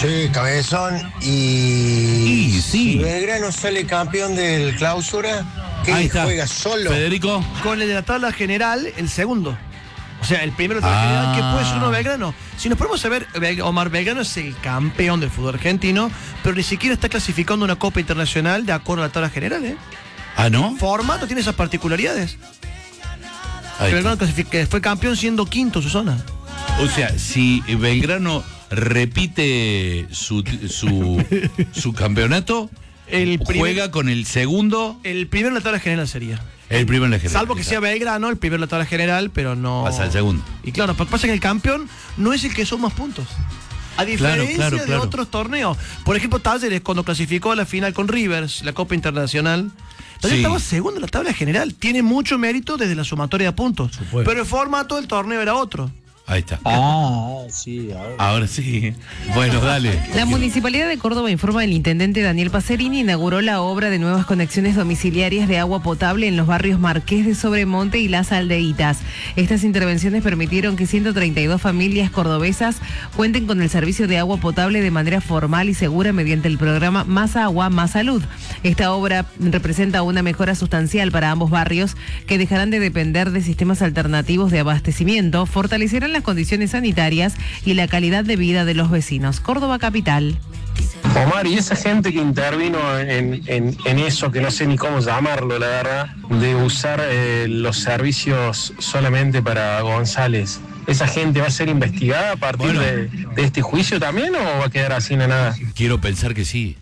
Sí, Cabezón. Y sí. Si Belgrano sale campeón del Clausura, ¿qué juega solo? Federico. Con el de la tabla general, el segundo. O sea, el primero de la tabla general, que puede ser uno Belgrano. Si nos ponemos a ver, Omar, Belgrano es el campeón del fútbol argentino, pero ni siquiera está clasificando una Copa Internacional de acuerdo a la tabla general, ¿eh? ¿Ah, no? Formato tiene esas particularidades. Ahí Belgrano fue campeón siendo quinto en su zona. O sea, si Belgrano repite su campeonato, juega con el segundo. El primero en la tabla general sería. El primero en la general. Salvo que sea Belgrano, el primero en la tabla general, pero no. Pasa al segundo. Y claro, lo que pasa es que el campeón no es el que suma más puntos. A diferencia de otros torneos. Por ejemplo, Talleres, cuando clasificó a la final con Rivers, la Copa Internacional, Talleres estaba segundo en la tabla general. Tiene mucho mérito desde la sumatoria de puntos. Pero el formato del torneo era otro. Ahí está. Sí, ahora sí. Bueno, dale. La Municipalidad de Córdoba, informa el intendente Daniel Pacerini, inauguró la obra de nuevas conexiones domiciliarias de agua potable en los barrios Marqués de Sobremonte y Las Aldeitas. Estas intervenciones permitieron que 132 familias cordobesas cuenten con el servicio de agua potable de manera formal y segura mediante el programa Más Agua, Más Salud. Esta obra representa una mejora sustancial para ambos barrios que dejarán de depender de sistemas alternativos de abastecimiento, fortalecerán las condiciones sanitarias y la calidad de vida de los vecinos. Córdoba capital. Omar, y esa gente que intervino en eso, que no sé ni cómo llamarlo, la verdad, de usar los servicios solamente para González, ¿esa gente va a ser investigada a partir de este juicio también o va a quedar así en nada? Quiero pensar que sí.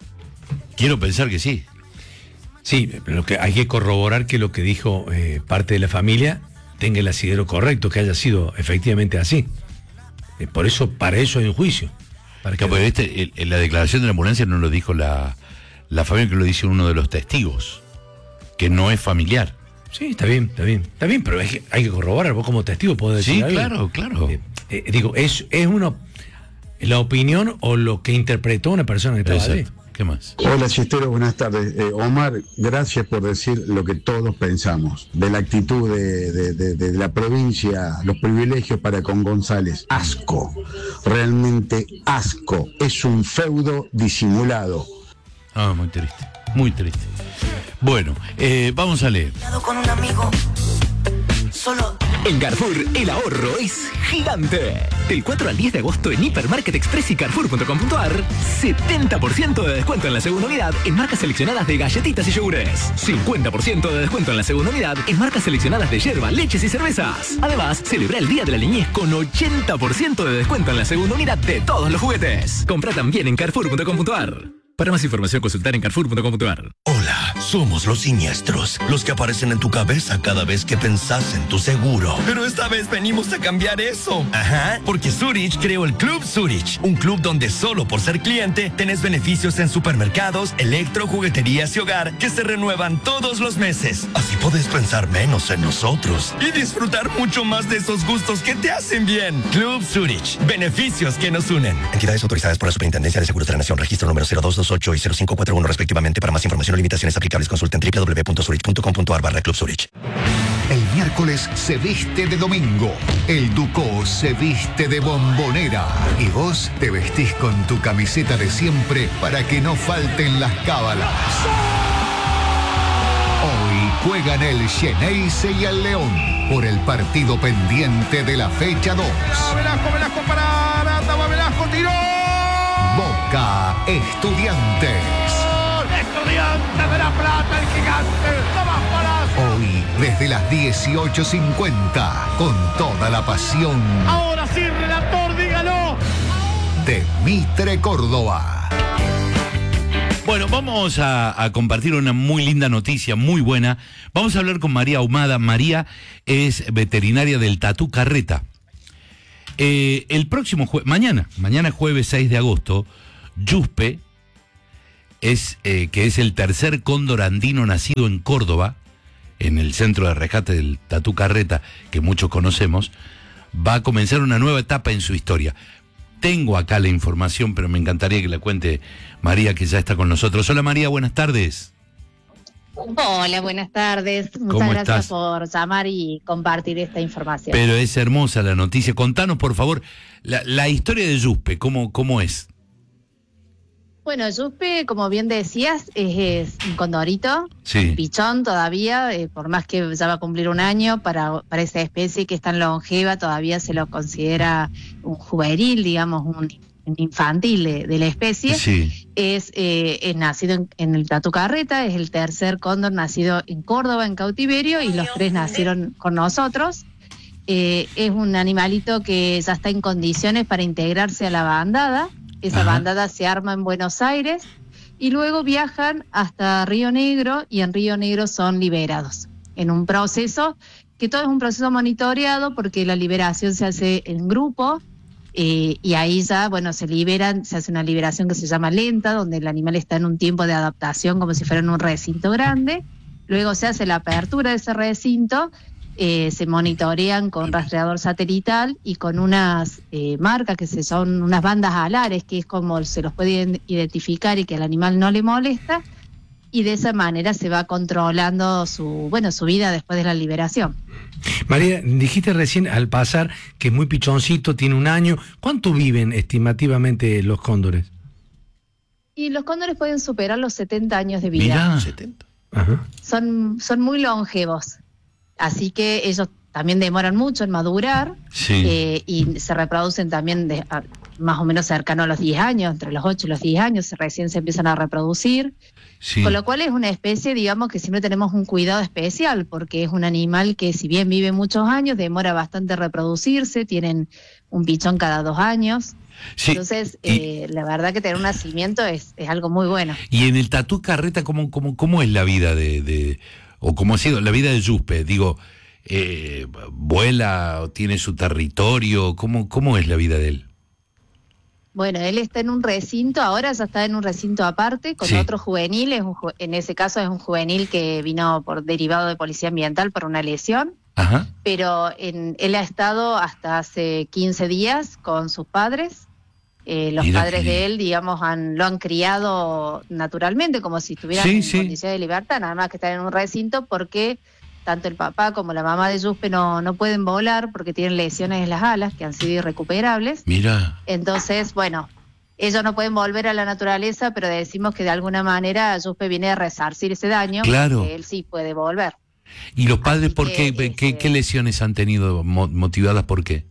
Sí, pero hay que corroborar que lo que dijo parte de la familia tenga el asidero correcto, que haya sido efectivamente así. Para eso hay un juicio. En la declaración de la ambulancia no lo dijo la familia, que lo dice uno de los testigos, que no es familiar. Sí, está bien, pero hay que corroborar. Vos como testigo podés decir algo. Claro. Es la opinión o lo que interpretó una persona que estaba allí. ¿Qué más? Hola, Chistero, buenas tardes. Omar, gracias por decir lo que todos pensamos, de la actitud de la provincia, los privilegios para con González. Asco, realmente asco. Es un feudo disimulado. Muy triste, muy triste. Bueno, vamos a leer. Con un amigo, solo... En Carrefour, el ahorro es gigante. Del 4 al 10 de agosto en Hipermarket Express y Carrefour.com.ar, 70% de descuento en la segunda unidad en marcas seleccionadas de galletitas y yogures. 50% de descuento en la segunda unidad en marcas seleccionadas de yerba, leches y cervezas. Además, celebra el Día de la Niñez con 80% de descuento en la segunda unidad de todos los juguetes. Compra también en Carrefour.com.ar. Para más información, consultar en Carrefour.com.ar. Hola, somos los siniestros, los que aparecen en tu cabeza cada vez que pensás en tu seguro. Pero esta vez venimos a cambiar eso. Ajá, porque Zurich creó el Club Zurich, un club donde solo por ser cliente tenés beneficios en supermercados, electro, jugueterías y hogar que se renuevan todos los meses. Así podés pensar menos en nosotros y disfrutar mucho más de esos gustos que te hacen bien. Club Zurich, beneficios que nos unen. Entidades autorizadas por la Superintendencia de Seguros de la Nación, registro número 0228 y 0541 respectivamente. Para más información o limitaciones aplicables, consulten www.zurich.com.ar/Club Zurich. El miércoles se viste de domingo, el Ducó se viste de bombonera y vos te vestís con tu camiseta de siempre para que no falten las cábalas. Hoy juegan el Xeneize y el León por el partido pendiente de la fecha 2. Velasco para Aranda, Velasco tiró. Boca Estudiantes. Estudiantes de La Plata, el gigante. Hoy, desde las 18:50, con toda la pasión. Ahora sí, relator, dígalo. De Mitre Córdoba. Bueno, vamos a compartir una muy linda noticia, muy buena. Vamos a hablar con María Ahumada. María es veterinaria del Tatú Carreta. El próximo mañana jueves 6 de agosto, Yuspe, que es el tercer cóndor andino nacido en Córdoba, en el centro de rescate del Tatú Carreta, que muchos conocemos, va a comenzar una nueva etapa en su historia. Tengo acá la información, pero me encantaría que la cuente María, que ya está con nosotros. Hola María, buenas tardes. Hola, buenas tardes. Muchas gracias por llamar y compartir esta información. Pero es hermosa la noticia. Contanos, por favor, la historia de Yuspe, ¿cómo es? Bueno, Yuspe, como bien decías, es un condorito, sí. pichón todavía, por más que ya va a cumplir un año, para esa especie que es tan longeva, todavía se lo considera un juvenil, digamos, un infantil de la especie. Sí. Es nacido en el Tatu Carreta, es el tercer cóndor nacido en Córdoba en cautiverio y los 3 nacieron con nosotros. Es un animalito que ya está en condiciones para integrarse a la bandada. Esa bandada se arma en Buenos Aires y luego viajan hasta Río Negro y en Río Negro son liberados en un proceso que todo es un proceso monitoreado porque la liberación se hace en grupo y ahí ya, bueno, se liberan, se hace una liberación que se llama lenta, donde el animal está en un tiempo de adaptación como si fuera en un recinto grande, luego se hace la apertura de ese recinto. Se monitorean con rastreador satelital y con unas marcas que son unas bandas alares, que es como se los puede identificar y que al animal no le molesta, y de esa manera se va controlando su vida después de la liberación. María, dijiste recién al pasar que es muy pichoncito, tiene 1 año. ¿Cuánto viven estimativamente los cóndores? Y los cóndores pueden superar los 70 años de vida. Mirá. 70. Ajá. Son muy longevos. Así que ellos también demoran mucho en madurar y se reproducen también más o menos cercano a los 10 años, entre los 8 y los 10 años recién se empiezan a reproducir, con lo cual es una especie, digamos, que siempre tenemos un cuidado especial, porque es un animal que si bien vive muchos años, demora bastante reproducirse, tienen un pichón cada 2 años. Sí, entonces, la verdad que tener un nacimiento es algo muy bueno. Y en el Tatu Carreta, ¿cómo es la vida o cómo ha sido la vida de Yuspe? Digo, ¿vuela o tiene su territorio? ¿Cómo es la vida de él? Bueno, él está en un recinto, ahora ya está en un recinto aparte, con otros juveniles, en ese caso es un juvenil que vino derivado de policía ambiental por una lesión, pero él ha estado hasta hace 15 días con sus padres. Los padres de él, digamos, lo han criado naturalmente, como si estuvieran en condición de libertad, nada más que están en un recinto, porque tanto el papá como la mamá de Yuspe no pueden volar porque tienen lesiones en las alas que han sido irrecuperables. Mira. Entonces, bueno, ellos no pueden volver a la naturaleza, pero decimos que de alguna manera Yuspe viene a resarcir ese daño, que él sí puede volver. ¿Y los padres por qué? ¿Qué lesiones han tenido motivadas por qué?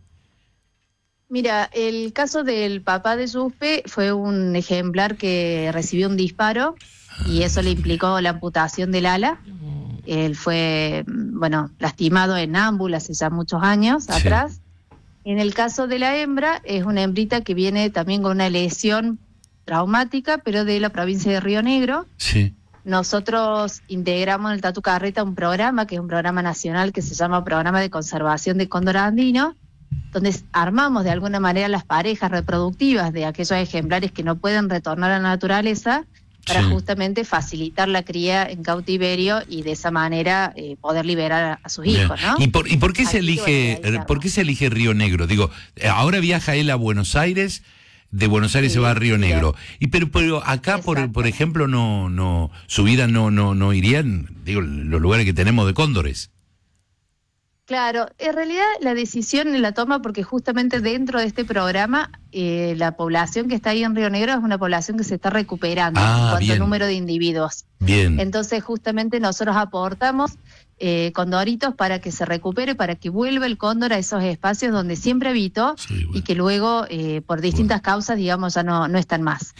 Mira, el caso del papá de Yuspe fue un ejemplar que recibió un disparo y eso le implicó la amputación del ala. Él fue, lastimado en ámbula hace ya muchos años atrás. En el caso de la hembra, es una hembrita que viene también con una lesión traumática, pero de la provincia de Río Negro. Sí. Nosotros integramos en el Tatu Carreta un programa, que es un programa nacional que se llama Programa de Conservación de Cóndor Andino, donde armamos de alguna manera las parejas reproductivas de aquellos ejemplares que no pueden retornar a la naturaleza para justamente facilitar la cría en cautiverio y de esa manera poder liberar a sus hijos, ¿no? ¿Y por qué se elige Río Negro? Digo, ahora viaja él a Buenos Aires, de Buenos Aires se va a Río Negro. Pero acá, por ejemplo, su vida no irían, digo, los lugares que tenemos de cóndores. Claro, en realidad la decisión la toma porque justamente dentro de este programa la población que está ahí en Río Negro es una población que se está recuperando en cuanto al número de individuos. Bien. Entonces justamente nosotros aportamos condoritos para que se recupere, para que vuelva el cóndor a esos espacios donde siempre habitó y que luego por distintas causas, digamos, ya no están más.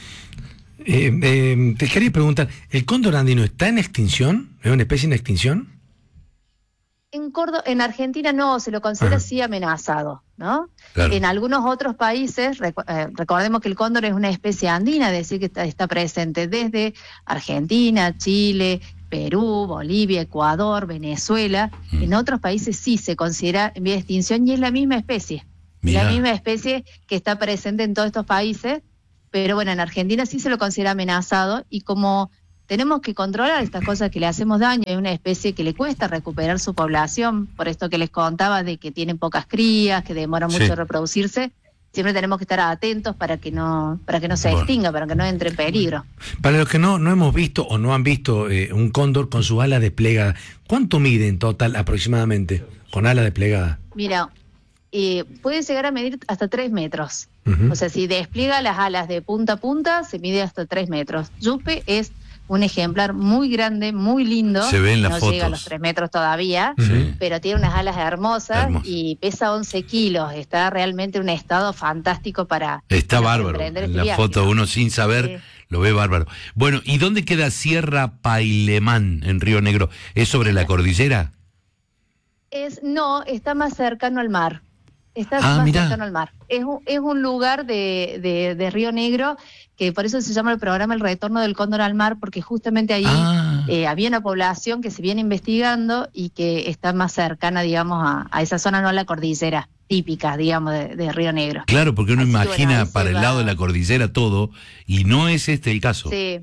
Te quería preguntar, ¿el cóndor andino está en extinción? ¿Es una especie en extinción? En Argentina no, se lo considera así amenazado, ¿no? Claro. En algunos otros países, recordemos que el cóndor es una especie andina, es decir, que está presente desde Argentina, Chile, Perú, Bolivia, Ecuador, Venezuela. En otros países sí se considera en vía de extinción y es la misma especie. Mirá. La misma especie que está presente en todos estos países, pero bueno, en Argentina sí se lo considera amenazado y como tenemos que controlar estas cosas que le hacemos daño. Es una especie que le cuesta recuperar su población, por esto que les contaba de que tienen pocas crías, que demora mucho en reproducirse. Siempre tenemos que estar atentos para que no se extinga, para que no entre en peligro. Para los que no hemos visto o no han visto un cóndor con su ala desplegada, ¿cuánto mide en total aproximadamente con ala desplegada? Mira, puede llegar a medir hasta 3 metros. Ujú. O sea, si despliega las alas de punta a punta, se mide hasta 3 metros. Yuspe es un ejemplar muy grande, muy lindo. Se ve en las no fotos. llega a los 3 metros todavía, Sí. pero tiene unas alas hermosas Hermoso. y pesa 11 kilos. Está realmente en un estado fantástico para Está para bárbaro. emprender En este la viaje. foto uno sin saber lo ve bárbaro. Bueno, ¿y dónde queda Sierra Pailemán en Río Negro? ¿Es sobre la cordillera? No, está más cercano al mar. Está Ah, más mirá. cercano al mar. Es un lugar de Río Negro, que por eso se llama el programa El Retorno del Cóndor al Mar, porque justamente ahí había una población que se viene investigando y que está más cercana, digamos, a esa zona, no a la cordillera típica, digamos, de Río Negro. Claro, porque uno Así que, imagina bueno, ahí se para el va. lado de la cordillera todo, y no es este el caso. Sí.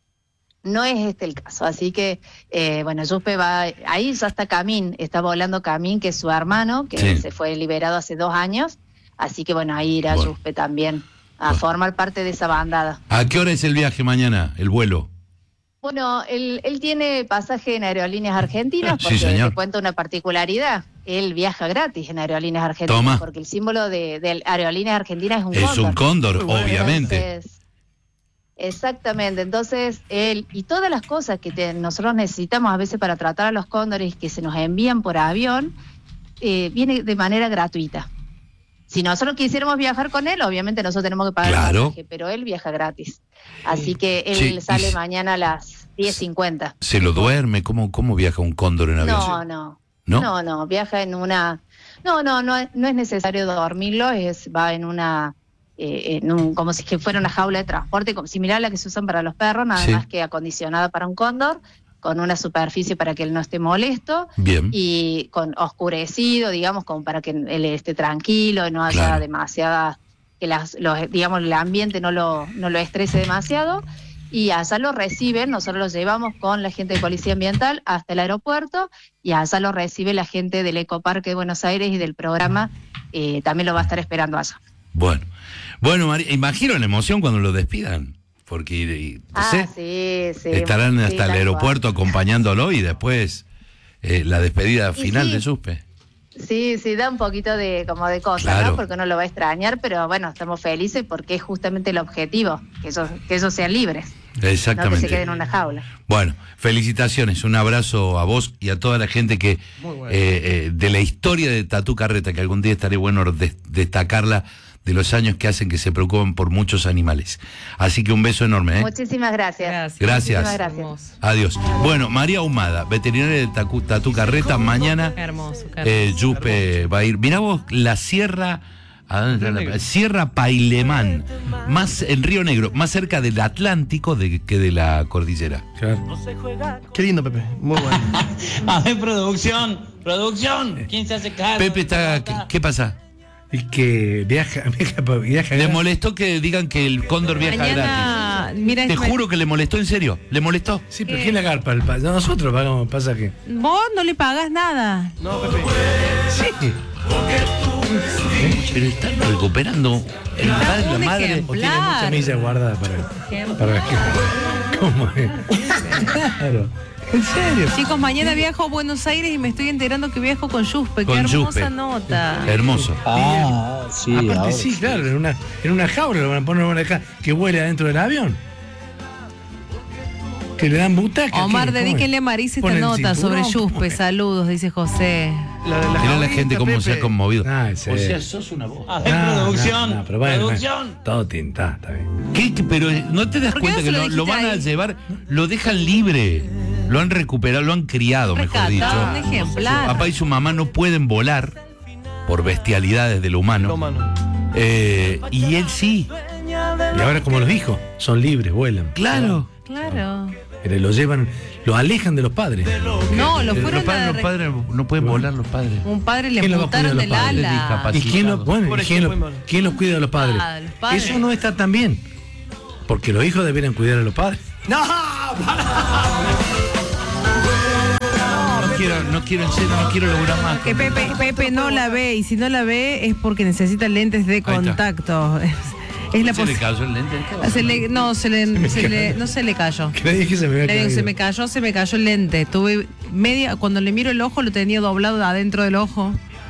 No es este el caso, así que, bueno, Yuspe va, ahí ya está Camín, está volando Camín, que es su hermano, que Sí. se fue liberado hace 2 años, así que bueno, ahí irá Bueno. Yuspe también a formar parte de esa bandada. ¿A qué hora es el viaje mañana, el vuelo? Bueno, él tiene pasaje en Aerolíneas Argentinas, Sí, porque señor. te cuento una particularidad, él viaja gratis en Aerolíneas Argentinas, Toma. porque el símbolo de Aerolíneas Argentinas es un Es cóndor. un cóndor, obviamente. Entonces, exactamente, entonces él y todas las cosas que nosotros necesitamos a veces para tratar a los cóndores que se nos envían por avión, viene de manera gratuita. Si nosotros quisiéramos viajar con él, obviamente nosotros tenemos que pagar Claro. el pasaje, pero él viaja gratis. Así que él Sí, sale y mañana a las 10:50. ¿Se lo duerme? ¿Cómo viaja un cóndor en avión? No, viaja en una... No es necesario dormirlo, va en una... como si que fuera una jaula de transporte, como similar a la que se usan para los perros, nada Sí. más que acondicionada para un cóndor, con una superficie para que él no esté molesto, Bien. y con oscurecido, digamos, como para que él esté tranquilo y no haya Claro. demasiada, que digamos, el ambiente no lo estrese demasiado. Y allá lo reciben, nosotros lo llevamos con la gente de Policía Ambiental hasta el aeropuerto, y allá lo recibe la gente del Ecoparque de Buenos Aires y del programa, también lo va a estar esperando allá. Bueno, María, imagino la emoción cuando lo despidan, porque no sé, Sí. estarán sí, hasta el tal aeropuerto acompañándolo y después la despedida Y final sí. de Yuspe. Sí, da un poquito de cosa, Claro. ¿no? Porque uno lo va a extrañar, pero bueno, estamos felices porque es justamente el objetivo, que ellos sean libres, no que Exactamente. se queden en una jaula. Bueno, felicitaciones, un abrazo a vos y a toda la gente que de la historia de Tatú Carreta, que algún día estaría bueno destacarla, de los años que hacen que se preocupan por muchos animales. Así que un beso enorme. Muchísimas gracias. Gracias. Muchísimas gracias. Adiós. Bueno, María Ahumada, veterinaria de Tatú Carreta, mañana Hermoso, Yuspe va a ir. Mirá vos, la Sierra... ¿a dónde está la- Sierra Pailemán, más en Río Negro, más cerca del Atlántico que de la cordillera. Qué lindo, Pepe. Muy bueno. A ver, producción. ¿Quién se hace cargo? Pepe está... ¿Qué pasa? Y que viaja. Le molestó que digan que el cóndor viaja Mañana, gratis. mira, Te juro que le molestó, en serio. ¿Le molestó? Sí, pero ¿quién le agarpa el pasaje? Nosotros pagamos pasaje. Vos no le pagas nada. No, Pepe. Sí. Pero están recuperando el padre, la un madre. ejemplo. O tiene mucha Claro. milla guardada para que. ¿Cómo es? Claro. ¿En serio? Chicos, mañana viajo a Buenos Aires y me estoy enterando que viajo con Yuspe. Qué Con hermosa Yuspe. nota. Hermoso. Sí, Aparte, ahora sí, claro, en una jaula lo van a poner acá, que huele adentro del avión. Que le dan butaca. Omar, ¿qué? ¿Cómo es? dedíquenle a Marisa esta Pone el nota sobre cinturón, Yuspe. Saludos, dice José. Mirá la gente cómo se ha conmovido. Ah, en O serio. sea, sos una voz. A ver, producción. No, pero bueno, producción. todo tinta, está bien. ¿Qué? Pero no te das ¿Por qué cuenta no que se lo lo dijiste van a ahí? llevar, lo dejan libre, lo han recuperado, lo han criado, mejor dicho. Rescatado, un ejemplar. Su papá y su mamá no pueden volar por bestialidades de lo humano. Y él sí. Y ahora como los hijos, son libres, vuelan. Claro. Claro. Pero lo llevan, lo alejan de los padres. No, lo Los fueron padres, a... no pueden volar los padres. Un padre le ¿Quién lo va a cuidar amputaron a los del padres? ala. Discapacitados. ¿Y quién lo, bueno, Por ¿y quién, ejemplo, quién los cuida a los padres? Ah, los padres. Eso no está tan bien. Porque los hijos deberían cuidar a los padres. ¡No! No quiero, en serio, no quiero lograr más. Que Pepe no la ve, y si no la ve es porque necesita lentes de está. contacto. Es la ¿Se le posi- cayó el lente? no se le cayó. Creí que se me había Le digo, caído. se me cayó el lente. Tuve cuando le miro el ojo lo tenía doblado adentro del ojo.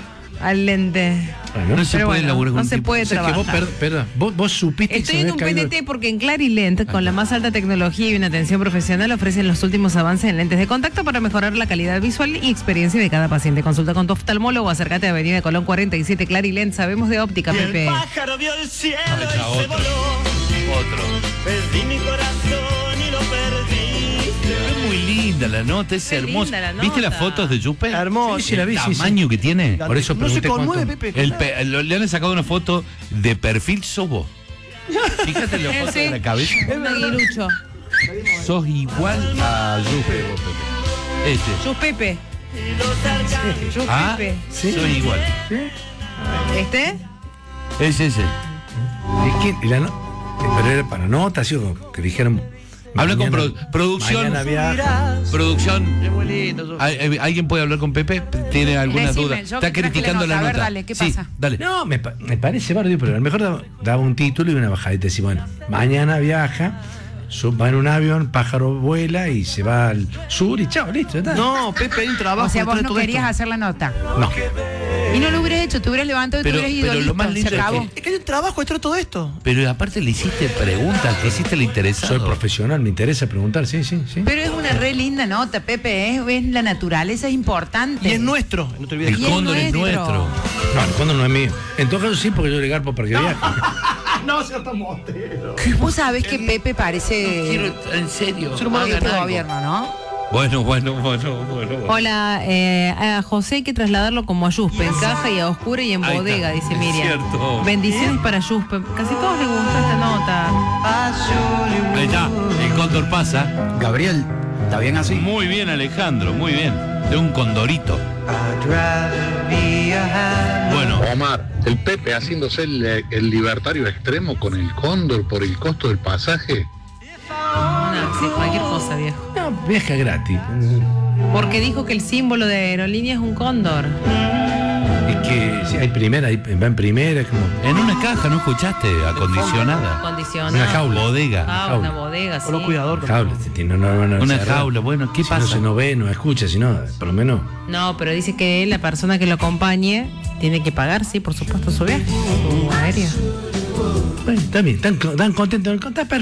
al lente. Bueno, no se Pero puede bueno, laburar con no un se tipo. puede O sea, que trabajar. vos supiste Estoy que en se un me había caído- PNT porque en Clarilent, con la más alta tecnología y una atención profesional, ofrecen los últimos avances en lentes de contacto para mejorar la calidad visual y experiencia de cada paciente. Consulta con tu oftalmólogo, acércate a Avenida Colón 47, Clarilent. Sabemos de óptica, Pepe. Pájaro vio el cielo Ahí está, y se otro. voló. Otro. Perdí mi corazón y lo perdí. Es muy linda la nota, es Qué hermosa. linda la ¿Viste nota. las fotos de Yupe? Hermoso. Sí, la vi, El sí, sí. tamaño que tiene. Por eso No se pregunté conmueve, cuánto. Pepe. Le han sacado una foto de perfil, sos vos. Fíjate la foto Sí. de la cabeza. Un aguilucho. Sos igual a Yupe, vos, Pepe. Sus Pepe. Sus Ah, Pepe. sos igual. ¿Este? Es ese. Es que pero era para notas, ¿sí? O que dijeron. Habla con mañana- producción. Mañana viaja. Producción. Es muy lindo. Sus. ¿Alguien puede hablar con Pepe? ¿Tiene alguna Decime, duda? yo Está que traje criticando la la nota. A nota. ver, dale, ¿qué Sí, pasa? dale. No, me parece bárbaro, pero a lo mejor daba un título y una bajadita. Decir, bueno, mañana viaja, va en un avión, pájaro vuela y se va al sur y chao, listo, ya está. No, Pepe, hay un trabajo. O sea, vos detrás de no todo querías esto. hacer la nota. No. Y no lo hubieras hecho, te hubieras levantado y Pero- te hubieras ido. pero lo Listo, más lindo se es acabó. Es que hay un trabajo detrás de todo esto. Pero aparte le hiciste preguntas, que hiciste el interesado. Soy profesional, me interesa preguntar, sí. Pero es una re linda nota, Pepe. Es la naturaleza, es importante. Y es nuestro. No te olvides. El Y es cóndor es nuestro. nuestro. No, el cóndor no es mío. En todo caso sí, porque yo le garpo para que viaje. No, seas tan mostero. Vos sabés que Pepe parece En serio. Ser humano de este hagan algo. gobierno, ¿no? Bueno. Hola, a José hay que trasladarlo como a Yuspe, en caja y a oscura y en Ahí bodega, está. dice Es Miriam. cierto. Bendiciones para Yuspe. Casi todos les gusta esta nota. Ahí está, el cóndor pasa. Gabriel, ¿está bien así? Muy bien, Alejandro, muy bien. De un condorito. Bueno, Omar, el Pepe haciéndose el libertario extremo con el cóndor por el costo del pasaje. No, sí, cualquier cosa, viejo. No, viaja gratis. Porque dijo que el símbolo de aerolínea es un cóndor. Es que si hay primera, va en primera, es como. en una caja, ¿no escuchaste? Acondicionada. Acondicionado. Una jaula. Bodega. Ah, una bodega, sí. Con los cuidadores. Jaula, no, Una cerrada. jaula, bueno, ¿qué Si pasa? no se no ve, no escucha, sino por lo menos. No, pero dice que la persona que lo acompañe tiene que pagar, sí, por supuesto, su viaje. Aéreo. Bueno, está bien, están contentos, está perfecto.